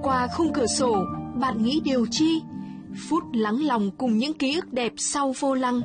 Qua khung cửa sổ, bạn nghĩ điều chi? Phút lắng lòng cùng những ký ức đẹp sau vô lăng.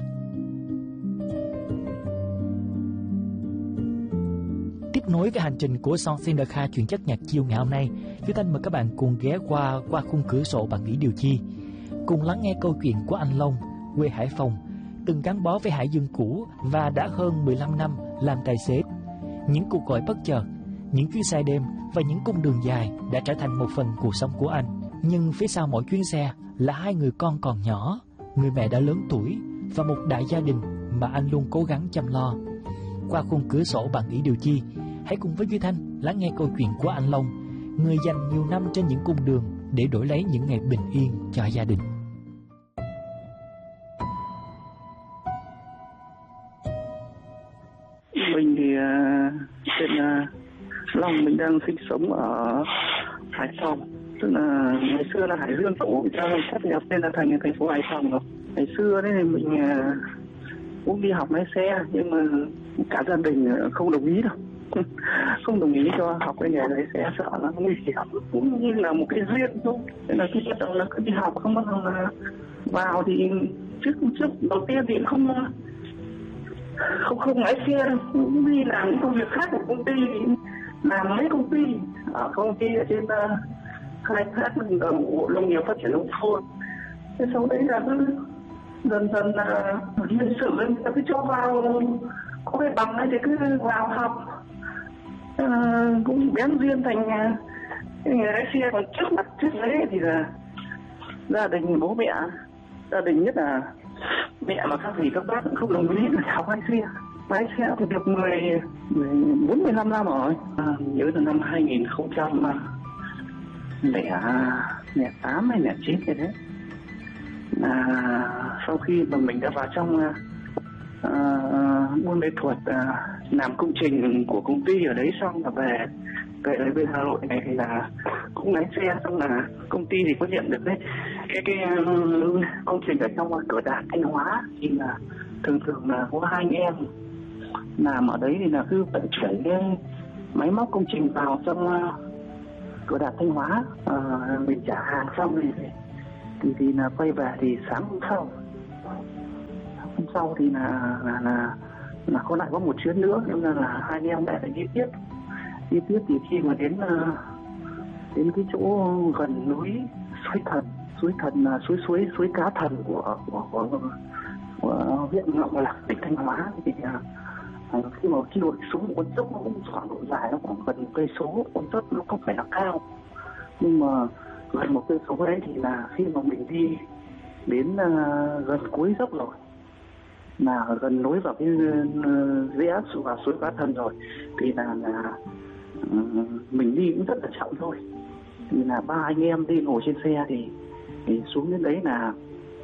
Tiếp nối cái hành trình của Song Sinderkha chuyển chất nhạc chiều ngày hôm nay, Duy Thanh mời các bạn cùng ghé qua khung cửa sổ bạn nghĩ điều chi, cùng lắng nghe câu chuyện của anh Long, quê Hải Phòng, từng gắn bó với Hải Dương cũ và đã hơn 15 năm làm tài xế. Những cuộc gọi bất chợt, những chuyến xe đêm và những cung đường dài đã trở thành một phần cuộc sống của anh. Nhưng phía sau mỗi chuyến xe là hai người con còn nhỏ, người mẹ đã lớn tuổi và một đại gia đình mà anh luôn cố gắng chăm lo. Qua khung cửa sổ bạn nghĩ điều chi, hãy cùng với Duy Thanh lắng nghe câu chuyện của anh Long, người dành nhiều năm trên những cung đường để đổi lấy những ngày bình yên cho gia đình. Mình thì tên là Long, mình đang sinh sống ở Hải Phòng. Tức là ngày xưa là Hải Dương cũ, cho nên sắp nhập tên là thành phố Hải Phòng rồi. Ngày xưa đấy thì mình cũng đi học lái xe, nhưng mà cả gia đình không đồng ý đâu. Không đồng ý cho học cái nghề lái xe, sợ nó nguy hiểm, cũng như là một cái duyên thôi. Nên là khi bắt đầu là cứ đi học, không bắt đầu là vào thì trước đầu tiên thì không lái xe đâu, cũng đi làm những công việc khác của công ty, làm mấy công ty ở công ty ở trên khai thác bộ nông nghiệp phát triển nông thôn. Thế sau đấy là cứ dần là nhân sự người ta cứ cho vào, có cái bằng ấy thì cứ vào học, cũng bén duyên thành nghề lái xe. Còn trước đấy thì là gia đình bố mẹ, gia đình nhất là mẹ mà các dì các bác cũng không đồng ý là học lái xe. Lái xe thì được 15 năm rồi. Nhớ là năm 2008 hay 2009 gì đấy, là sau khi mà mình đã vào trong buôn mê thuật, làm công trình của công ty ở đấy xong là về ở bên Hà Nội này thì là cũng lái xe. Xong là công ty thì có nhận được đấy cái công trình ở trong Cửa Đạt Thanh Hóa, thì là thường là có hai anh em làm ở đấy, thì là cứ vận chuyển cái máy móc công trình vào trong Cửa Đạt Thanh Hóa. Mình trả hàng xong thì là quay về thì sáng hôm sau thì là có lại có một chuyến nữa, nên là hai anh em lại phải đi tiếp. Thì khi mà đến cái chỗ gần núi suối Cá Thần của huyện Ngọc Lặc, tỉnh Thanh Hóa, thì khi mà kêu xuống một con dốc, nó cũng khoảng độ dài, nó khoảng gần 1 cây số. Con dốc nó không phải là cao, nhưng mà gần 1 cây số đấy thì là khi mà mình đi đến gần cuối dốc rồi, là gần nối vào cái rẽ vào suối Cá Thần rồi, thì là mình đi cũng rất là chậm thôi. Thì là ba anh em đi ngồi trên xe thì xuống đến đấy là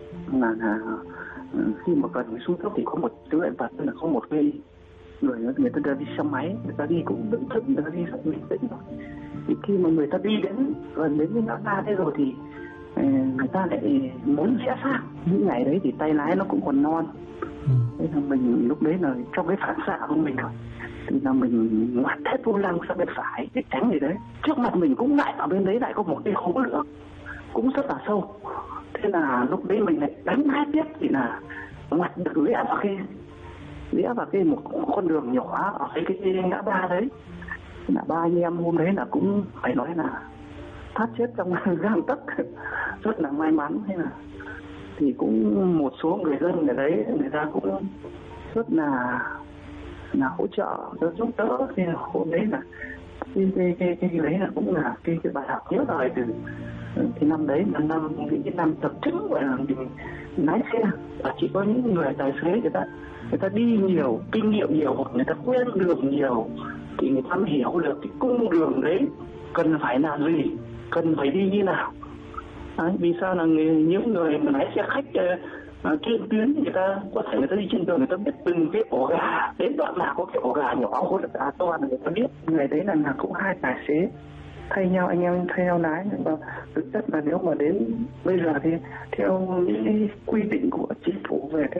khi mà gần xuống dốc thì có một thứ loại vật, là có một cái người ta đi xe máy, người ta đi cũng vững thức, người ta đi rất bình tĩnh rồi. Thì khi mà người ta đi gần đến cái ngã ba thế rồi thì người ta lại muốn rẽ sang. Những ngày đấy thì tay lái nó cũng còn non, nên là mình lúc đấy là trong cái phản xạ của mình rồi, thì là mình ngoặt hết vô lăng sang bên phải để tránh gì đấy. Trước mặt mình cũng lại ở bên đấy lại có một cái hố nữa cũng rất là sâu, thế là lúc đấy mình lại đánh hai tiếp, thì là ngoặt được rẽ vào cái một con đường nhỏ ở cái ngã ba đấy. Là ba anh em hôm đấy là cũng phải nói là thoát chết trong gang tấc, rất là may mắn. Thế là thì cũng một số người dân ở đấy, người ta cũng rất là hỗ trợ, giúp đỡ. Thì hôm đấy là cái đấy là cũng là cái bài học nhớ đời từ cái năm đấy, là cái năm tập chứng gọi là mình lái xe. Và chỉ có những người tài xế người ta đi nhiều, kinh nghiệm nhiều, hoặc người ta quen đường nhiều, thì người ta mới hiểu được cái cung đường đấy cần phải làm gì, cần phải đi như nào. Đấy, vì sao là những người mà lái xe khách trên tuyến, người ta có thể người ta đi trên đường, người ta biết từng cái ổ gà, đến đoạn nào có cái ổ gà nhỏ hoặc là gà to là người ta biết. Ngày đấy là cũng hai tài xế thay nhau, anh em thay nhau lái. Và thực chất là nếu mà đến bây giờ thì theo những quy định của chính phủ về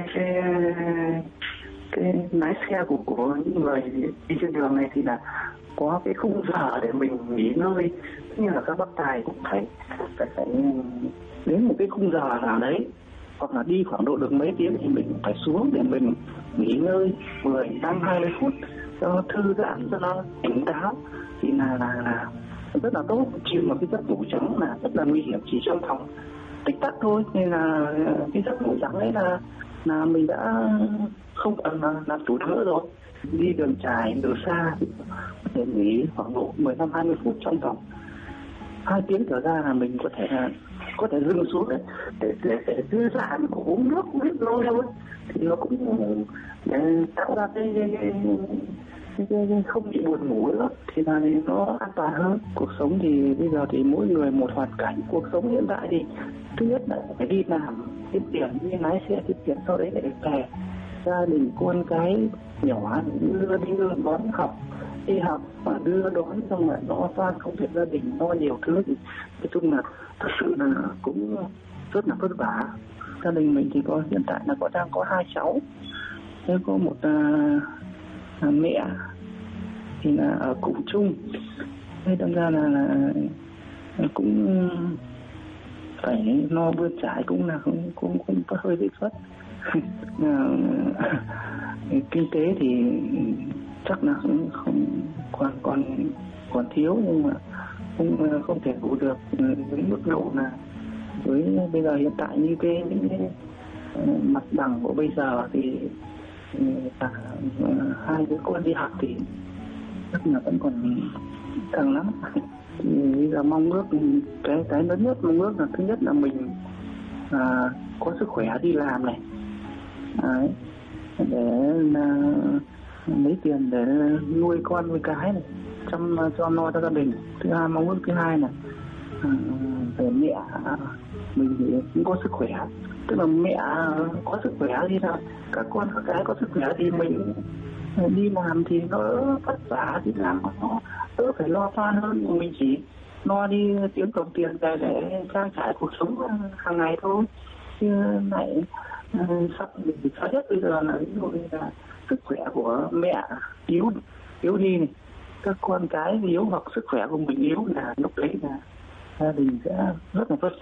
cái lái xe của những người đi trên đường này, thì là có cái khung giờ để mình nghỉ ngơi, như là các bác tài cũng phải đến một cái khung giờ nào đấy, hoặc là đi khoảng độ được mấy tiếng thì mình phải xuống để mình nghỉ ngơi 15-20 phút cho thư giãn, cho nó tỉnh táo, thì là rất là tốt. Chứ mà cái giấc ngủ trắng là rất là nguy hiểm, chỉ trong vòng tích tắc thôi. Nên là cái giấc ngủ trắng ấy là mình đã không cần làm chủ nữa rồi. Đi đường dài, đường xa thì có thể nghỉ khoảng độ 15-20 phút, trong vòng 2 tiếng trở ra là mình có thể dừng xuống đấy để thư giãn, uống nước, uống lôi thôi, thì nó cũng để tạo ra cái không bị buồn ngủ nữa, thì là nó an toàn hơn. Cuộc sống thì bây giờ thì mỗi người một hoàn cảnh. Cuộc sống hiện tại thì thứ nhất là phải đi làm kiếm tiền, đi lái xe kiếm tiền, sau đấy lại về gia đình con cái nhỏ đưa đi đón học, đi học và đưa đón, xong rồi lo toan công việc gia đình, lo nhiều thứ, thì nói chung là thật sự là cũng rất là vất vả. Gia đình mình thì hiện tại là đang có 2 cháu, thế có một mẹ thì là ở cùng chung, thế đâm ra là cũng phải lo bươn trải, cũng có hơi bị vất. Kinh tế thì chắc là không còn thiếu, nhưng mà không thể đủ được với mức độ là với bây giờ hiện tại như những cái mặt bằng của bây giờ thì hai đứa con đi học thì chắc là vẫn còn càng lắm. Thì bây giờ mong ước cái lớn nhất mong ước là thứ nhất là mình có sức khỏe đi làm này, đấy, để lấy tiền để nuôi con nuôi cái này, cho lo cho gia đình. Thứ hai, mong ước thứ hai là về mẹ mình thì cũng có sức khỏe, tức là mẹ có sức khỏe thì là các con các cái có sức khỏe thì mình đi làm thì nó vất vả, đi làm nó đỡ phải lo toan hơn. Mình chỉ lo đi kiếm đồng tiền về để trang trải cuộc sống hàng ngày thôi. Chứ lại sắp mình sợ nhất bây giờ là ví dụ như là sức khỏe của mẹ yếu đi này, các con cái yếu, hoặc sức khỏe của mình yếu, là lúc đấy là gia đình sẽ rất là vất